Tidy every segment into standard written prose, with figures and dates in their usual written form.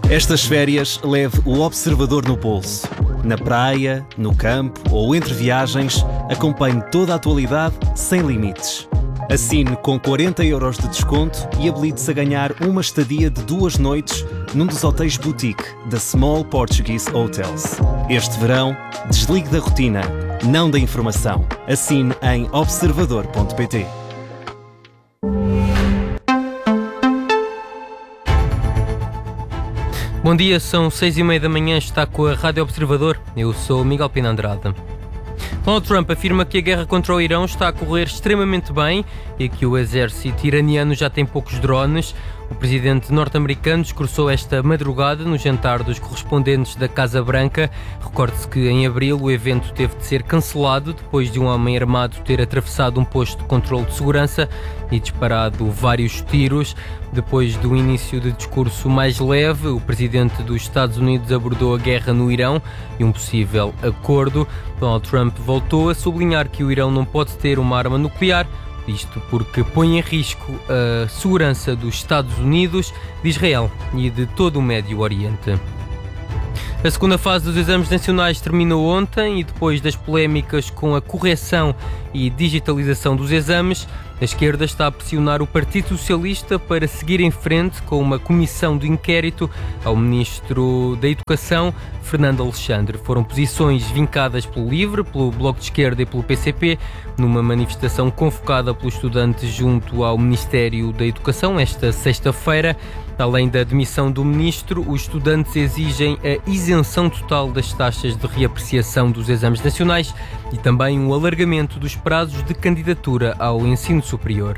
Estas férias, leve o Observador no bolso. Na praia, no campo ou entre viagens, acompanhe toda a atualidade sem limites. Assine com 40 € de desconto e habilite-se a ganhar uma estadia de 2 noites num dos hotéis boutique da Small Portuguese Hotels. Este verão, desligue da rotina, não da informação. Assine em observador.pt. Bom dia, são 6h30 da manhã, está com a Rádio Observador. Eu sou Miguel Pina Andrade. Donald Trump afirma que a guerra contra o Irão está a correr extremamente bem e que o exército iraniano já tem poucos drones. O presidente norte-americano discursou esta madrugada no jantar dos correspondentes da Casa Branca. Recorde-se que em abril o evento teve de ser cancelado depois de um homem armado ter atravessado um posto de controle de segurança e disparado vários tiros. Depois do início de discurso mais leve, o presidente dos Estados Unidos abordou a guerra no Irão e um possível acordo. Donald Trump voltou a sublinhar que o Irão não pode ter uma arma nuclear, isto porque põe em risco a segurança dos Estados Unidos, de Israel e de todo o Médio Oriente. A segunda fase dos exames nacionais terminou ontem e depois das polémicas com a correção e digitalização dos exames, a esquerda está a pressionar o Partido Socialista para seguir em frente com uma comissão de inquérito ao Ministro da Educação, Fernando Alexandre. Foram posições vincadas pelo LIVRE, pelo Bloco de Esquerda e pelo PCP, numa manifestação convocada pelos estudantes junto ao Ministério da Educação esta sexta-feira. Além da demissão do Ministro, os estudantes exigem a isenção total das taxas de reapreciação dos exames nacionais e também um alargamento dos prazos de candidatura ao ensino superior.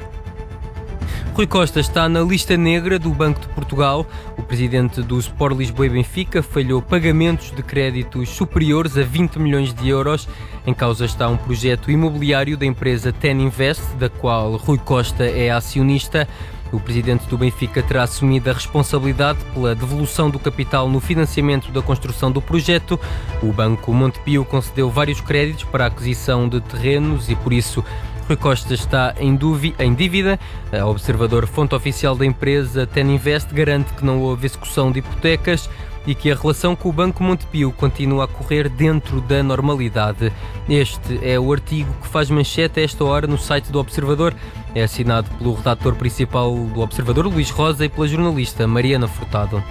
Rui Costa está na lista negra do Banco de Portugal. O presidente do Sport Lisboa e Benfica falhou pagamentos de créditos superiores a 20 milhões de euros. Em causa está um projeto imobiliário da empresa Ten Invest, da qual Rui Costa é acionista. O presidente do Benfica terá assumido a responsabilidade pela devolução do capital no financiamento da construção do projeto. O Banco Montepio concedeu vários créditos para a aquisição de terrenos e, por isso, Rui Costa está em dívida. A Observador, fonte oficial da empresa Ten Invest, garante que não houve execução de hipotecas e que a relação com o Banco Montepio continua a correr dentro da normalidade. Este é o artigo que faz manchete a esta hora no site do Observador. É assinado pelo redator principal do Observador, Luís Rosa, e pela jornalista Mariana Furtado.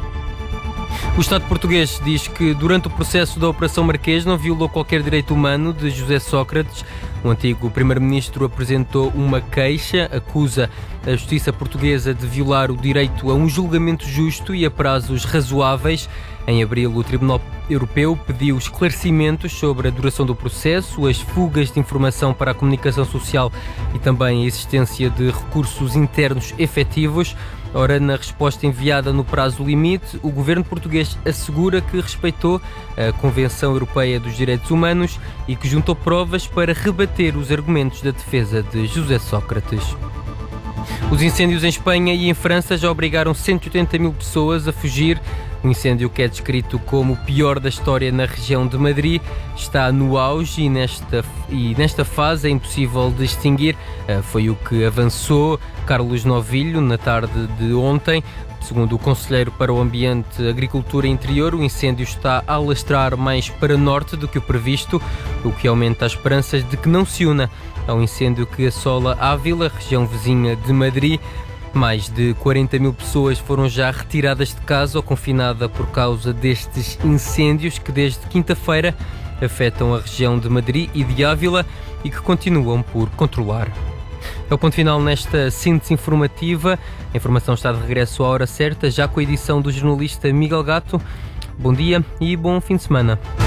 O Estado português diz que durante o processo da Operação Marquês não violou qualquer direito humano de José Sócrates. O antigo primeiro-ministro apresentou uma queixa, acusa a justiça portuguesa de violar o direito a um julgamento justo e a prazos razoáveis. Em abril, o Tribunal Europeu pediu esclarecimentos sobre a duração do processo, as fugas de informação para a comunicação social e também a existência de recursos internos efetivos. Ora, na resposta enviada no prazo limite, o governo português assegura que respeitou a Convenção Europeia dos Direitos Humanos e que juntou provas para rebater os argumentos da defesa de José Sócrates. Os incêndios em Espanha e em França já obrigaram 180 mil pessoas a fugir. O incêndio, que é descrito como o pior da história na região de Madrid, está no auge e nesta fase é impossível de extinguir. Foi o que avançou Carlos Novilho na tarde de ontem. Segundo o conselheiro para o Ambiente, Agricultura e Interior, o incêndio está a alastrar mais para norte do que o previsto, o que aumenta as esperanças de que não se una ao incêndio que assola Ávila, região vizinha de Madrid. Mais de 40 mil pessoas foram já retiradas de casa ou confinadas por causa destes incêndios que desde quinta-feira afetam a região de Madrid e de Ávila e que continuam por controlar. É o ponto final nesta síntese informativa. A informação está de regresso à hora certa, já com a edição do jornalista Miguel Gato. Bom dia e bom fim de semana.